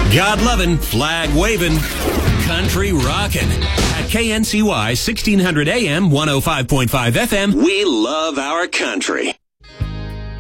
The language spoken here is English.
God loving, flag waving, country rocking. At KNCY 1600 AM, 105.5 FM, we love our country.